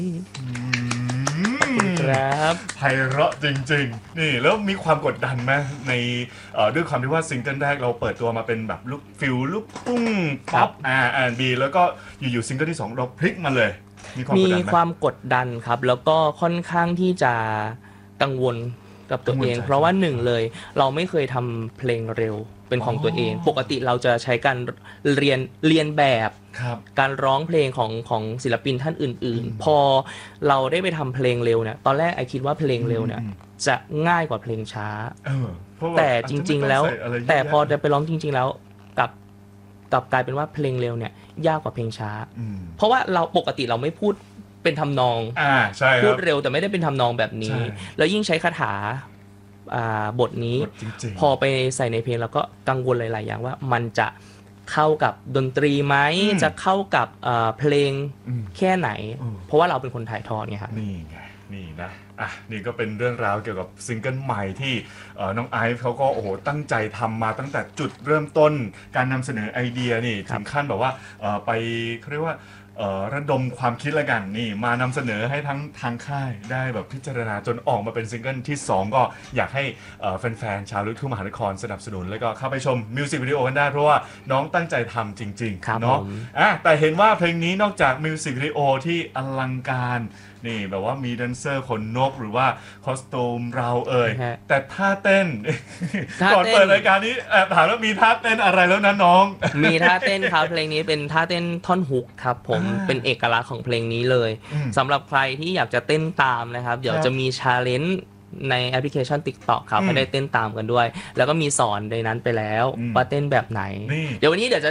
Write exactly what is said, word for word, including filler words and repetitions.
ครับไพเราะจริงๆนี่แล้วมีความกดดันไหมในด้วยความที่ว่าซิงเกิลแรกเราเปิดตัวมาเป็นแบบลูกฟิลลูกทุ่งป๊อปอาร์แอนด์บีแล้วก็อยู่ๆซิงเกิลที่สองเราพลิกมาเลยมีความกดดันไหมมีความกดดันครับแล้วก็ค่อนข้างที่จะกังวลกับตัวเองเพราะว่าหนึ่งเลยเราไม่เคยทำเพลงเร็วเป็นของตัวเองปกติเราจะใช้การเรียนเรียนแบบการร้องเพลงของของศิลปินท่านอื่นๆพอเราได้ไปทำเพลงเร็วเนี่ยตอนแรกไอคิดว่าเพลงเร็วเนี่ยจะง่ายกว่าเพลงช้าแต่จริงๆแล้วแต่พอจะไปร้องจริงๆแล้วกับกับกลายเป็นว่าเพลงเร็วเนี่ยยากกว่าเพลงช้าเพราะว่าเราปกติเราไม่พูดเป็นทำนองพูดเร็วแต่ไม่ได้เป็นทำนองแบบนี้แล้วยิ่งใช้คาถาบทนี้พอไปใส่ในเพลงแล้วก็กังวลหลายๆอย่างว่ามันจะเข้ากับดนตรีไหมจะเข้ากับเพลงแค่ไหนเพราะว่าเราเป็นคนถ่ายทอดไงครับนี่ไงนี่นะอ่ะนี่ก็เป็นเรื่องราวเกี่ยวกับซิงเกิลใหม่ที่น้องไอซ์เขาก็โอ้โหตั้งใจทำมาตั้งแต่จุดเริ่มต้นการนำเสนอไอเดียนี่ถึงขั้นแบบว่าไปเขาเรียกว่าระดมความคิดละกันนี่มานำเสนอให้ทั้งทางค่ายได้แบบพิจารณาจนออกมาเป็นซิงเกิลที่สองก็อยากให้แฟนๆชาวลูกทุ่งมหานครสนับสนุนแล้วก็เข้าไปชมมิวสิกวิดีโอกันได้เพราะว่าน้องตั้งใจทำจริงๆเนาะอ่ะแต่เห็นว่าเพลงนี้นอกจากมิวสิกวิดีโอที่อลังการนี่แบบว่ามีแดนเซอร์ขนนกหรือว่าคอสตูมเราเอ่ยแต่ท่าเต้นก่อนเปิดรายการนี้แอบถามว่ามีท่าเต้นอะไรแล้วนะน้องมีท่าเต้นครับเพลงนี้เป็นท่าเต้นท่อนฮุกครับผมเป็นเอกลักษณ์ของเพลงนี้เลยสำหรับใครที่อยากจะเต้นตามนะครับเดี๋ยวจะมีชาเลนจ์ในแอปพลิเคชัน TikTok ครับให้ได้เต้นตามกันด้วยแล้วก็มีสอนในนั้นไปแล้วว่าเต้นแบบไหนเดี๋ยววันนี้เดี๋ยวจะ